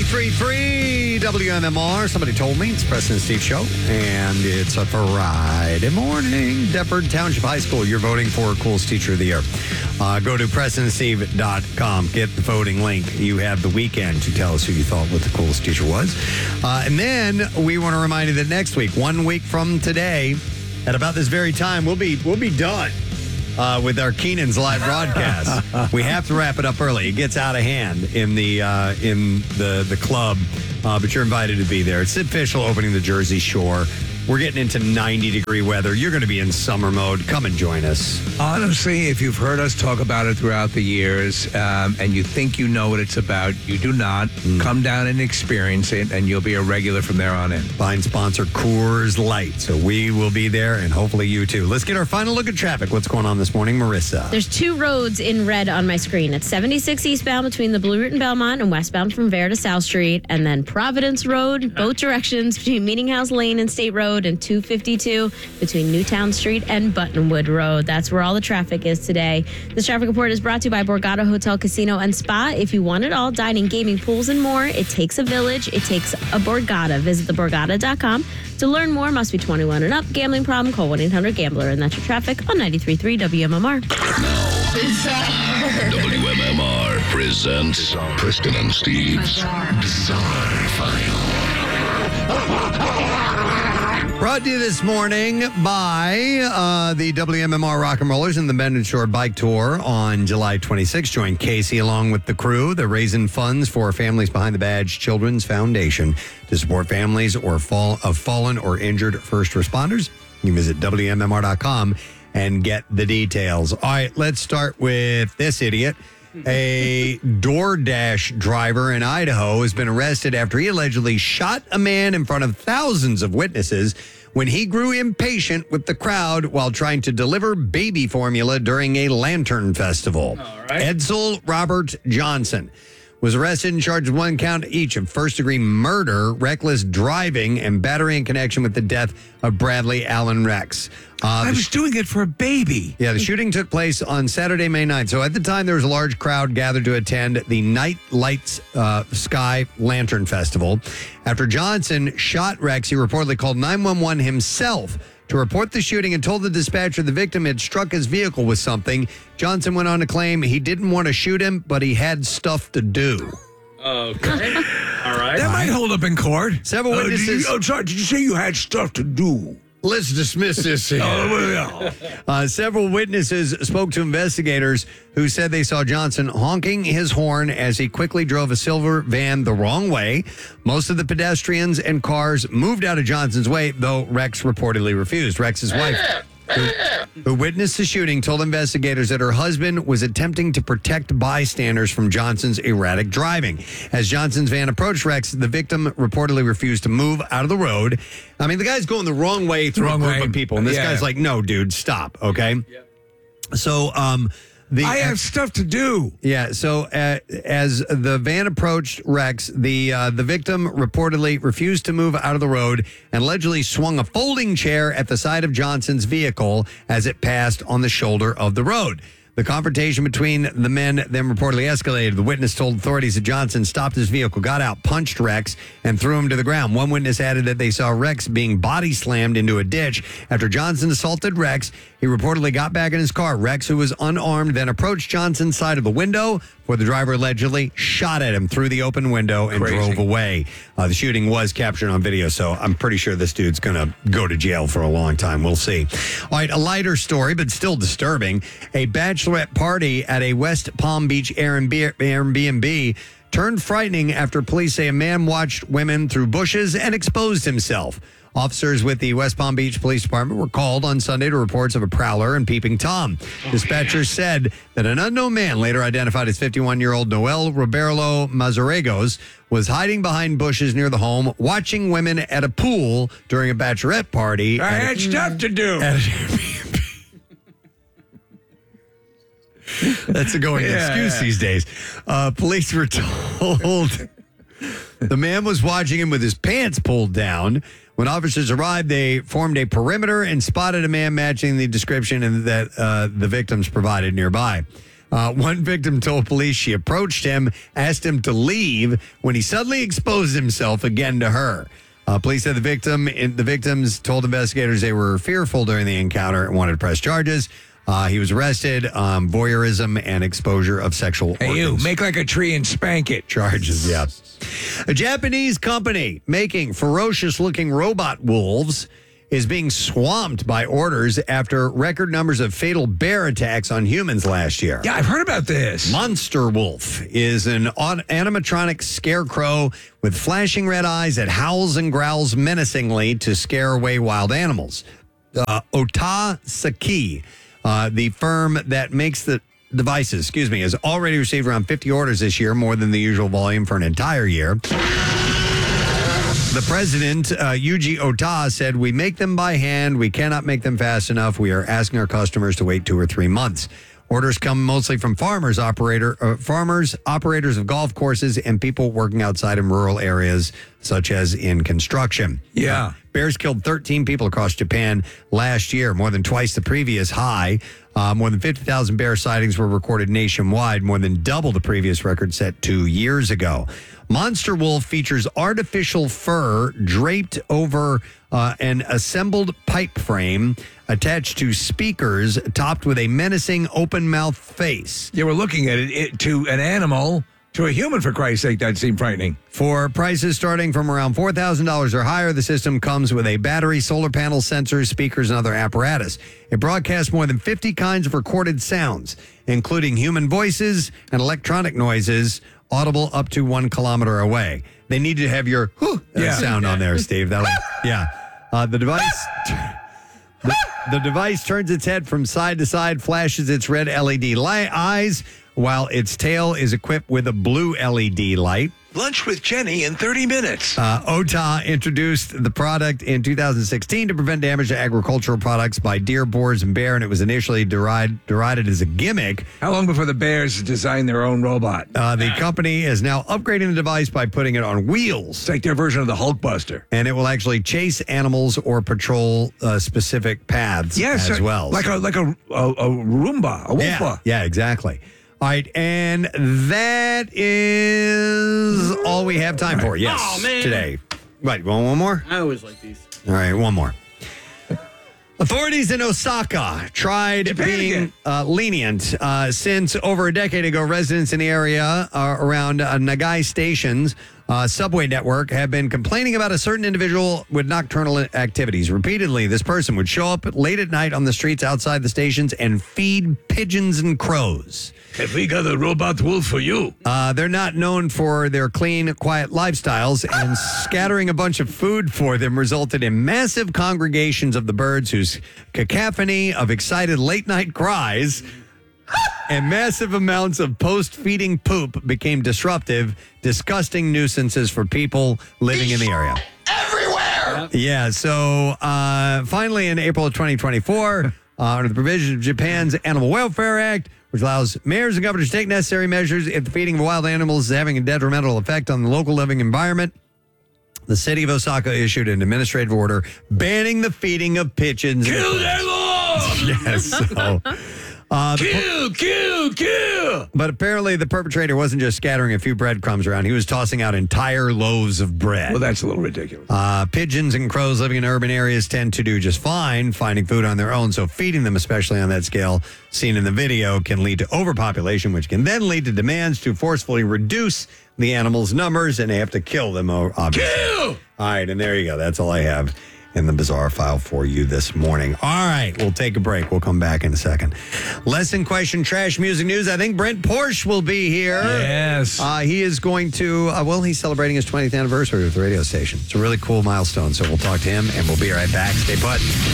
93.3 WMMR. Somebody told me it's Preston and Steve Show, and it's a Friday morning. Deptford Township High School, you're voting for Coolest Teacher of the Year. Go to PrestonandSteve.com. Get the voting link. You have the weekend to tell us who you thought what the coolest teacher was. And then we want to remind you that next week, 1 week from today, at about this very time, we'll be done. With our Keenan's live broadcast. We have to wrap it up early. It gets out of hand in the club, but you're invited to be there. It's the official opening the Jersey Shore. We're getting into 90-degree weather. You're going to be in summer mode. Come and join us. Honestly, if you've heard us talk about it throughout the years and you think you know what it's about, you do not. Come down and experience it, and you'll be a regular from there on in. Fine sponsor, Coors Light. So we will be there, and hopefully you too. Let's get our final look at traffic. What's going on this morning, Marissa? There's two roads in red on my screen. It's 76 eastbound between the Blue Route and Belmont, and westbound from Vare to South Street, and then Providence Road, both directions between Meeting House Lane and State Road, and 252 between Newtown Street and Buttonwood Road. That's where all the traffic is today. This traffic report is brought to you by Borgata Hotel, Casino, and Spa. If you want it all, dining, gaming, pools, and more, it takes a village. It takes a Borgata. Visit theborgata.com. To learn more, must be 21 and up. Gambling problem, call 1-800-GAMBLER. And that's your traffic on 93.3 WMMR. WMMR presents Preston and Steve's Bizarre File. Brought to you this morning by the WMMR Rock and Rollers and the Bend and Shore Bike Tour on July 26th. Join Casey along with the crew. They're raising funds for Families Behind the Badge Children's Foundation to support families of fallen or injured first responders. You can visit WMMR.com and get the details. All right, let's start with this idiot. A DoorDash driver in Idaho has been arrested after he allegedly shot a man in front of thousands of witnesses when he grew impatient with the crowd while trying to deliver baby formula during a lantern festival. All right. Edsel Robert Johnson was arrested and charged with one count each of first-degree murder, reckless driving, and battery in connection with the death of Bradley Allen Rex. I was doing it for a baby. Yeah, the shooting took place on Saturday, May 9th. So at the time, there was a large crowd gathered to attend the Night Lights Sky Lantern Festival. After Johnson shot Rex, he reportedly called 911 himself to report the shooting and told the dispatcher the victim had struck his vehicle with something. Johnson went on to claim he didn't want to shoot him, but he had stuff to do. Okay. All right. That might hold up in court. Several witnesses... Did you say you had stuff to do? Let's dismiss this here. Several witnesses spoke to investigators who said they saw Johnson honking his horn as he quickly drove a silver van the wrong way. Most of the pedestrians and cars moved out of Johnson's way, though Rex reportedly refused. Rex's wife, who witnessed the shooting, told investigators that her husband was attempting to protect bystanders from Johnson's erratic driving. As Johnson's van approached Rex, the victim reportedly refused to move out of the road. I mean, the guy's going the wrong way through a group of people, and this guy's like, no, dude, stop, okay? Yeah. So, I have stuff to do. Yeah, so as the van approached Rex, the victim reportedly refused to move out of the road and allegedly swung a folding chair at the side of Johnson's vehicle as it passed on the shoulder of the road. The confrontation between the men then reportedly escalated. The witness told authorities that Johnson stopped his vehicle, got out, punched Rex, and threw him to the ground. One witness added that they saw Rex being body slammed into a ditch. After Johnson assaulted Rex, he reportedly got back in his car. Rex, who was unarmed, then approached Johnson's side of the window, where the driver allegedly shot at him through the open window and drove away. The shooting was captured on video, so I'm pretty sure this dude's going to go to jail for a long time. We'll see. All right, a lighter story, but still disturbing. A bachelorette party at a West Palm Beach Airbnb turned frightening after police say a man watched women through bushes and exposed himself. Officers with the West Palm Beach Police Department were called on Sunday to reports of a prowler and peeping Tom. Dispatchers said that an unknown man, later identified as 51-year-old Noel Roberto Mazarregos, was hiding behind bushes near the home, watching women at a pool during a bachelorette party. I had stuff to do. That's a going excuse these days. Police were told the man was watching him with his pants pulled down. When officers arrived, they formed a perimeter and spotted a man matching the description that the victims provided nearby. One victim told police she approached him, asked him to leave when he suddenly exposed himself again to her. Police said the victims told investigators they were fearful during the encounter and wanted to press charges. He was arrested, voyeurism and exposure of sexual Hey, you, organs. make like a tree and spank it. Charges, yeah. A Japanese company making ferocious-looking robot wolves is being swamped by orders after record numbers of fatal bear attacks on humans last year. Yeah, I've heard about this. Monster Wolf is an animatronic scarecrow with flashing red eyes that howls and growls menacingly to scare away wild animals. Ota Saki, the firm that makes the devices, has already received around 50 orders this year, more than the usual volume for an entire year. The president, Yuji Ota, said, "We make them by hand. We cannot make them fast enough. We are asking our customers to wait 2 or 3 months." Orders come mostly from farmers, operators of golf courses, and people working outside in rural areas, such as in construction. Yeah. Bears killed 13 people across Japan last year, more than twice the previous high. More than 50,000 bear sightings were recorded nationwide, more than double the previous record set 2 years ago. Monster Wolf features artificial fur draped over an assembled pipe frame attached to speakers topped with a menacing open-mouthed face. You were looking at it to an animal, to a human, for Christ's sake. That seemed frightening. For prices starting from around $4,000 or higher, the system comes with a battery, solar panel, sensors, speakers, and other apparatus. It broadcasts more than 50 kinds of recorded sounds, including human voices and electronic noises, audible up to 1 kilometer away. They need to have your sound on there, Steve. The device turns its head from side to side, flashes its red LED eyes, while its tail is equipped with a blue LED light. Lunch with Jenny in 30 minutes. Ota introduced the product in 2016 to prevent damage to agricultural products by deer, boars, and bear, and it was initially derided as a gimmick. How long before the bears designed their own robot? The company is now upgrading the device by putting it on wheels. It's like their version of the Hulkbuster. And it will actually chase animals or patrol specific paths as well. Like a Roomba, a Wolfa. Yeah, exactly. All right, and that is all we have time for. Yes, today. Right, one more? I always like these. All right, one more. Authorities in Osaka tried being lenient since over a decade ago, residents in the area around Nagai Station's subway network have been complaining about a certain individual with nocturnal activities. Repeatedly, this person would show up late at night on the streets outside the stations and feed pigeons and crows. Have we got a robot wolf for you? They're not known for their clean, quiet lifestyles, and scattering a bunch of food for them resulted in massive congregations of the birds whose cacophony of excited late-night cries and massive amounts of post-feeding poop became disruptive, disgusting nuisances for people living in the area. Everywhere! Yeah, so finally in April of 2024, under the provisions of Japan's Animal Welfare Act, which allows mayors and governors to take necessary measures if the feeding of wild animals is having a detrimental effect on the local living environment, the city of Osaka issued an administrative order banning the feeding of pigeons. Kill them all! Yes, so... Kill! But apparently the perpetrator wasn't just scattering a few breadcrumbs around. He was tossing out entire loaves of bread. Well, that's a little ridiculous. Pigeons and crows living in urban areas tend to do just fine finding food on their own, so feeding them, especially on that scale seen in the video, can lead to overpopulation, which can then lead to demands to forcefully reduce the animals' numbers, and they have to kill them, obviously. Kill! All right, and there you go. That's all I have in the bizarre file for you this morning. All right, we'll take a break. We'll come back in a second. Lesson question, trash music news. I think Brent Porsche will be here. Yes. He is going to, he's celebrating his 20th anniversary with the radio station. It's a really cool milestone, so we'll talk to him, and we'll be right back. Stay put.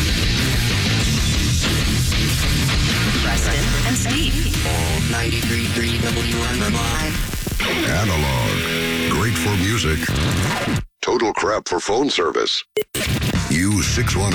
Preston and Steve. 93.3 WMMI. Analog. Great for music. Total crap for phone service. Use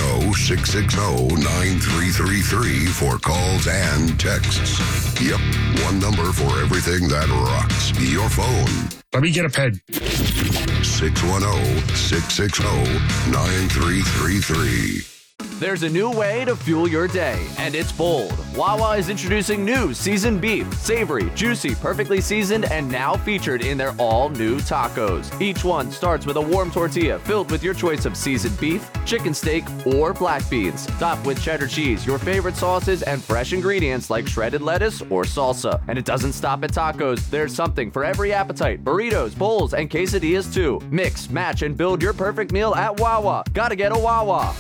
610-660-9333 for calls and texts. Yep, one number for everything that rocks your phone. Let me get a pen. 610-660-9333. There's a new way to fuel your day, and it's bold. Wawa is introducing new seasoned beef, savory, juicy, perfectly seasoned, and now featured in their all-new tacos. Each one starts with a warm tortilla filled with your choice of seasoned beef, chicken steak, or black beans. Topped with cheddar cheese, your favorite sauces, and fresh ingredients like shredded lettuce or salsa. And it doesn't stop at tacos. There's something for every appetite. Burritos, bowls, and quesadillas too. Mix, match, and build your perfect meal at Wawa. Gotta get a Wawa.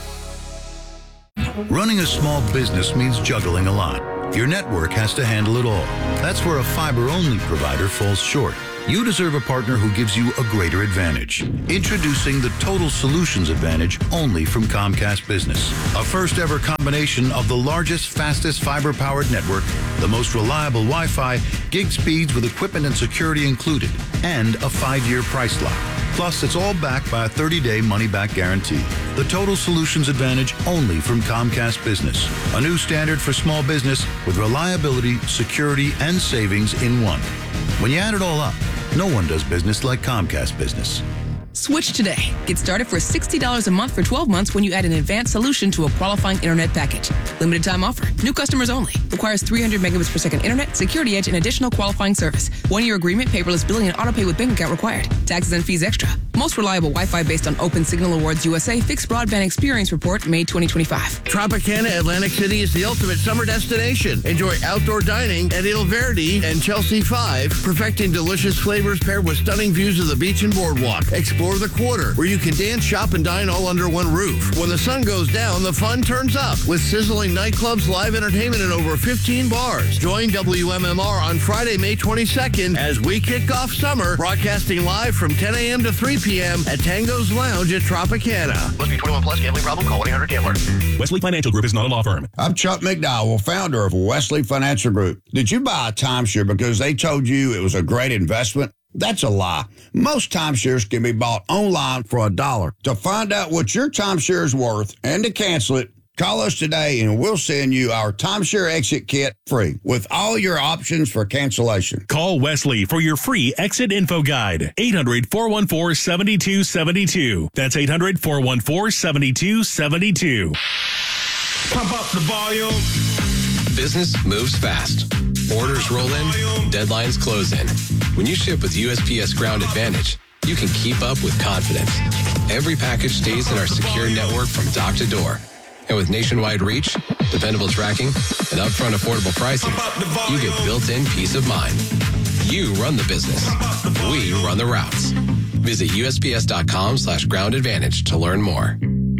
Running a small business means juggling a lot. Your network has to handle it all. That's where a fiber-only provider falls short. You deserve a partner who gives you a greater advantage. Introducing the Total Solutions Advantage only from Comcast Business. A first-ever combination of the largest, fastest fiber-powered network, the most reliable Wi-Fi, gig speeds with equipment and security included, and a 5-year price lock. Plus, it's all backed by a 30-day money-back guarantee. The Total Solutions Advantage only from Comcast Business. A new standard for small business with reliability, security, and savings in one. When you add it all up, no one does business like Comcast Business. Switch today. Get started for $60 a month for 12 months when you add an advanced solution to a qualifying internet package. Limited time offer. New customers only. Requires 300 megabits per second internet, security edge, and additional qualifying service. 1-year agreement, paperless billing, and autopay with bank account required. Taxes and fees extra. Most reliable Wi-Fi based on Open Signal Awards USA Fixed Broadband Experience Report, May 2025. Tropicana Atlantic City is the ultimate summer destination. Enjoy outdoor dining at Il Verde and Chelsea 5, perfecting delicious flavors paired with stunning views of the beach and boardwalk. Explore the Quarter, where you can dance, shop, and dine all under one roof. When the sun goes down, the fun turns up with sizzling nightclubs, live entertainment, and over 15 bars. Join WMMR on Friday, May 22nd as we kick off summer, broadcasting live from 10 a.m. to 3 p.m. at Tango's Lounge at Tropicana. Must be 21 plus. Gambling problem? Call 1-800-GAMBLER. Wesley Financial Group is not a law firm. I'm Chuck McDowell, founder of Wesley Financial Group. Did you buy a timeshare because they told you it was a great investment? That's a lie. Most timeshares can be bought online for $1. To find out what your timeshare is worth and to cancel it, call us today and we'll send you our timeshare exit kit free with all your options for cancellation. Call Wesley for your free exit info guide. 800-414-7272. That's 800-414-7272. Pump up the volume. Business moves fast. Orders roll in, deadlines close in. When you ship with USPS Ground Advantage, you can keep up with confidence. Every package stays in our secure network from dock to door. And with nationwide reach, dependable tracking, and upfront affordable pricing, you get built-in peace of mind. You run the business. We run the routes. Visit USPS.com/Ground Advantage to learn more.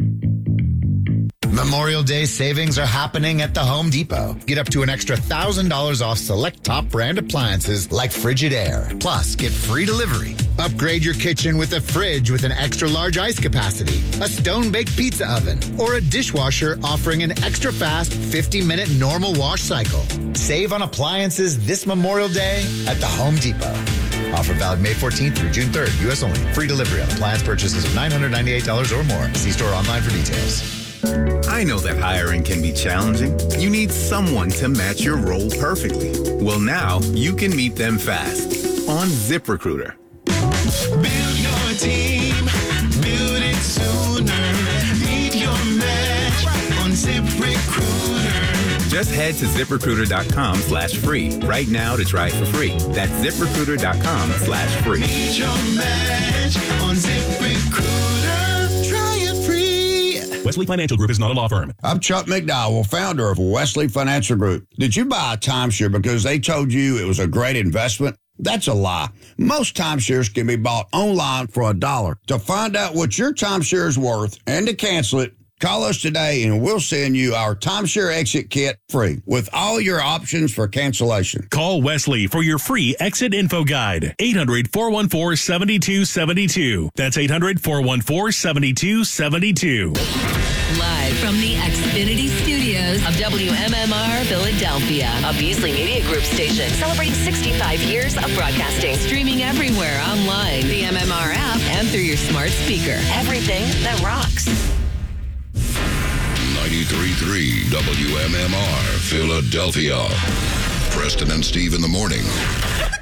Memorial Day savings are happening at the Home Depot. Get up to an extra $1,000 off select top brand appliances like Frigidaire. Plus, get free delivery. Upgrade your kitchen with a fridge with an extra large ice capacity, a stone-baked pizza oven, or a dishwasher offering an extra fast 50-minute normal wash cycle. Save on appliances this Memorial Day at the Home Depot. Offer valid May 14th through June 3rd. U.S. only. Free delivery on appliance purchases of $998 or more. See store online for details. I know that hiring can be challenging. You need someone to match your role perfectly. Well, now you can meet them fast on ZipRecruiter. Build your team. Build it sooner. Meet your match on ZipRecruiter. Just head to ZipRecruiter.com/free right now to try it for free. That's ZipRecruiter.com/free. Meet your match on ZipRecruiter. Try it free. Wesley Financial Group is not a law firm. I'm Chuck McDowell, founder of Wesley Financial Group. Did you buy a timeshare because they told you it was a great investment? That's a lie. Most timeshares can be bought online for $1. To find out what your timeshare is worth and to cancel it, call us today and we'll send you our timeshare exit kit free with all your options for cancellation. Call Wesley for your free exit info guide. 800-414-7272. That's 800-414-7272. Live from the Xfinity Studios of WMMR Philadelphia, a Beasley Media Group station celebrating 65 years of broadcasting. Streaming everywhere online, the MMR app, and through your smart speaker. Everything that rocks. 93.3 WMMR Philadelphia. Preston and Steve in the morning.